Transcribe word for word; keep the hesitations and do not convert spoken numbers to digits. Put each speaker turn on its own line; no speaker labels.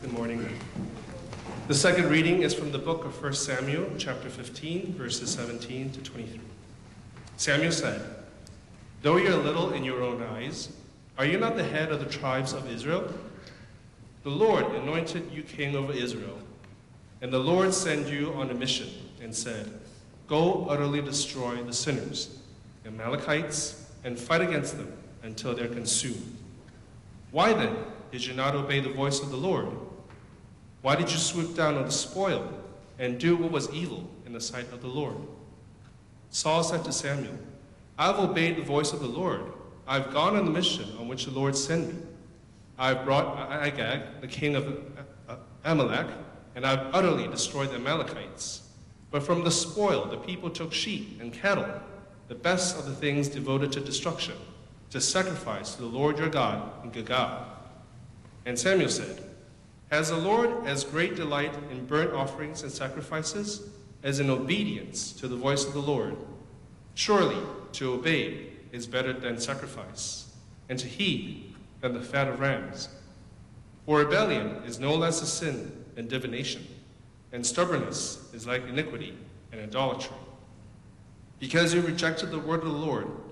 Good morning. The second reading is from the book of First Samuel, chapter fifteen, verses seventeen to twenty-three. Samuel said, "Though you're little in your own eyes, are you not the head of the tribes of Israel? The Lord anointed you king over Israel, and the Lord sent you on a mission and said, 'Go utterly destroy the sinners, the Amalekites, and fight against them until they're consumed.' Why then did you not obey the voice of the Lord? Why did you swoop down on the spoil and do what was evil in the sight of the Lord?" Saul said to Samuel, "I've obeyed the voice of the Lord. I've gone on the mission on which the Lord sent me. I've brought Agag, the king of Amalek, and I've utterly destroyed the Amalekites. But from the spoil the people took sheep and cattle, the best of the things devoted to destruction, to sacrifice to the Lord your God in Gilgal." And Samuel said, "Has the Lord as great delight in burnt offerings and sacrifices as in obedience to the voice of the Lord? Surely to obey is better than sacrifice, and to heed than the fat of rams. For rebellion is no less a sin than divination, and stubbornness is like iniquity and idolatry. Because you rejected the word of the Lord